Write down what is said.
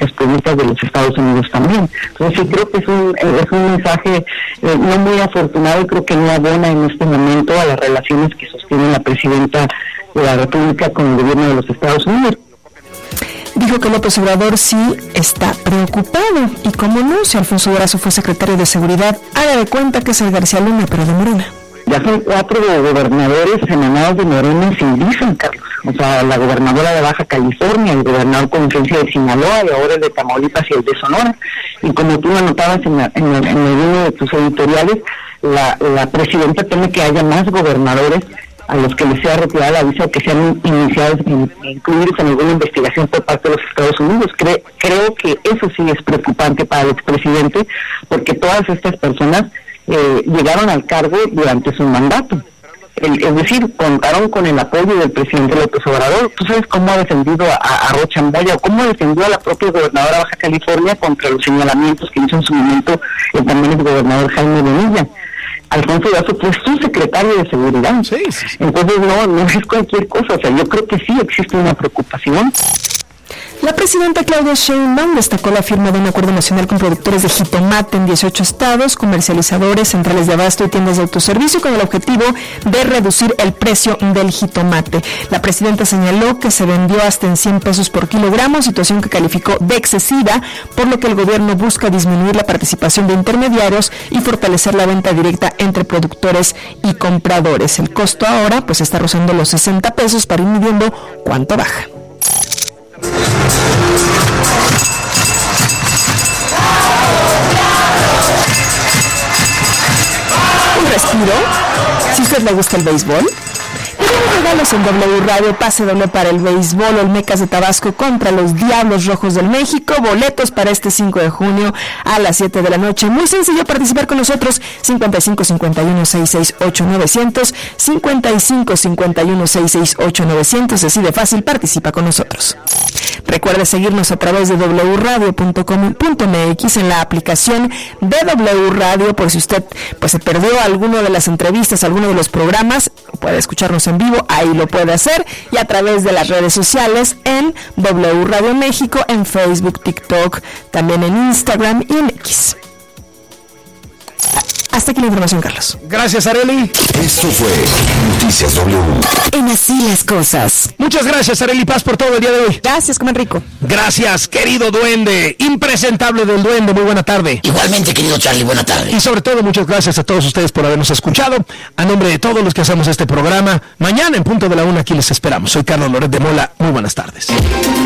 políticas públicas de los Estados Unidos también. Entonces sí creo que es un mensaje no muy afortunado, y creo que no abona en este momento a las relaciones que sostiene la presidenta de la República con el gobierno de los Estados Unidos. Dijo que López Obrador sí está preocupado, y como no, si Alfonso Durazo fue secretario de Seguridad, haga de cuenta que es el García Luna, pero de Morena. Ya son 4 gobernadores emanados de Morena sin dicen, Carlos. O sea, la gobernadora de Baja California, el gobernador con influencia de Sinaloa, y ahora el de Tamaulipas y el de Sonora. Y como tú lo anotabas en uno de tus editoriales, la presidenta teme que haya más gobernadores a los que les sea retirada la visa o que sean iniciados, incluidos en alguna investigación por parte de los Estados Unidos. Creo que eso sí es preocupante para el expresidente, porque todas estas personas llegaron al cargo durante su mandato. Es decir, contaron con el apoyo del presidente López Obrador. Tú sabes cómo ha defendido a Rocha Moya, o cómo defendió a la propia gobernadora de Baja California contra los señalamientos que hizo en su momento también el gobernador Jaime Bonilla. Alfonso Durazo fue su secretario de Seguridad. Sí. Entonces no es cualquier cosa. O sea, yo creo que sí existe una preocupación. La presidenta Claudia Sheinbaum destacó la firma de un acuerdo nacional con productores de jitomate en 18 estados, comercializadores, centrales de abasto y tiendas de autoservicio, con el objetivo de reducir el precio del jitomate. La presidenta señaló que se vendió hasta en 100 pesos por kilogramo, situación que calificó de excesiva, por lo que el gobierno busca disminuir la participación de intermediarios y fortalecer la venta directa entre productores y compradores. El costo ahora pues está rozando los 60 pesos, para ir midiendo cuánto baja. Un respiro. Si a usted le gusta el béisbol, tenemos regalos en W Radio, pase doble para el béisbol, Olmecas de Tabasco contra los Diablos Rojos del México, boletos para este 5 de junio a las 7 de la noche. Muy sencillo participar con nosotros, 55 51 668 900, 55 51 668 900, así de fácil, participa con nosotros. Recuerde seguirnos a través de wradio.com.mx, en la aplicación de W Radio, por si usted pues se perdió alguno de las entrevistas, alguno de los programas, puede escucharnos en vivo, ahí lo puede hacer, y a través de las redes sociales en W Radio México, en Facebook, TikTok, también en Instagram y en X. Hasta aquí la información, Carlos. Gracias, Arely. Esto fue Noticias W. En Así las Cosas. Muchas gracias, Arely Paz, por todo el día de hoy. Gracias, comen rico. Gracias, querido duende, impresentable del duende, muy buena tarde. Igualmente, querido Charlie, buena tarde. Y sobre todo, muchas gracias a todos ustedes por habernos escuchado. A nombre de todos los que hacemos este programa, mañana en punto de la 1 aquí les esperamos. Soy Carlos Loret de Mola, muy buenas tardes.